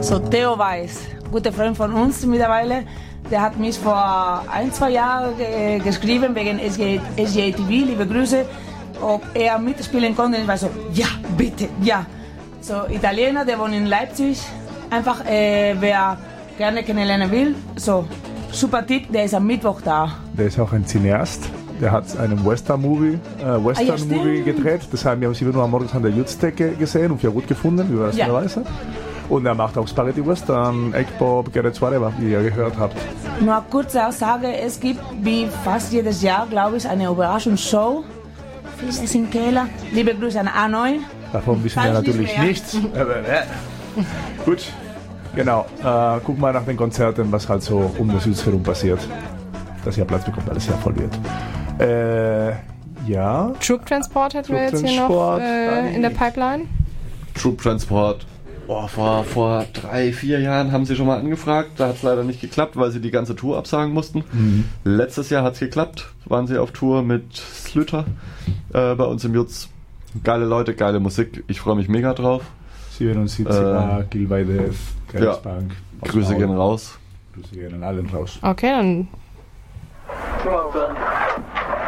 So Theo Weiß, guter Freund von uns mittlerweile, der hat mich vor 1-2 Jahren geschrieben wegen SGTV, liebe Grüße, ob er mitspielen konnte. Ich war so, ja, bitte, ja. So Italiener, der wohnt in Leipzig, einfach wer gerne kennenlernen will, so super Tipp, der ist am Mittwoch da. Der ist auch ein Cineast. Der hat einen Western-Movie gedreht. Das haben wir um 7 Uhr am Morgen an der Jutzdecke gesehen und für gut gefunden, überraschenderweise. Ja. Und er macht auch Spaghetti Western, Egg Bob, Get It Whatever, wie ihr gehört habt. Nur kurze Aussage, es gibt wie fast jedes Jahr, glaube ich, eine Überraschungsshow. Vieles im Keller. Liebe Grüße an A9. Davon wissen wir natürlich nichts. Gut, genau. Guck mal nach den Konzerten, was halt so um das Süd herum passiert. Dass ihr Platz bekommt, weil es sehr voll wird. Ja. Troop Transport hätten wir jetzt hier noch in der Pipeline. Troop Transport. Vor 3-4 Jahren haben sie schon mal angefragt. Da hat es leider nicht geklappt, weil sie die ganze Tour absagen mussten. Letztes Jahr hat es geklappt. Waren sie auf Tour mit Slüter bei uns im Jutz. Geile Leute, geile Musik. Ich freue mich mega drauf. 77er, Gilweide, Grenzbank. Grüße gehen raus. Grüße gehen an allen raus. Okay, dann